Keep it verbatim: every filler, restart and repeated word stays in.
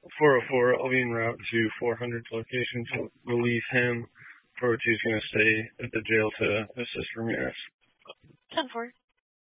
four oh four, I'll be en route to four hundred location to relieve him. four oh two is going to stay at the jail to assist Ramirez. ten four.